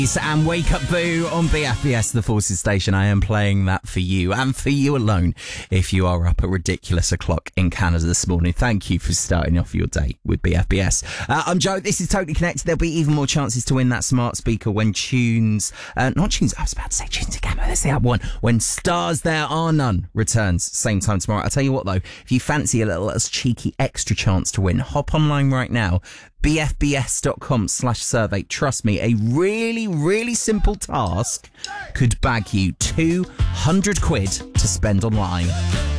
And Wake Up Boo on BFBS, the Forces station. I am playing that for you and for you alone if you are up at ridiculous o'clock in Canada this morning. Thank you for starting off your day with BFBS. I'm Joe. This is Totally Connected. There'll be even more chances to win that smart speaker when not Tunes, I was about to say Tunes Again, but that's the other one. When Stars There Are None returns, same time tomorrow. I'll tell you what though, if you fancy a little cheeky extra chance to win, hop online right now, bfbs.com/survey. Trust me, a really simple task could bag you 200 quid to spend online.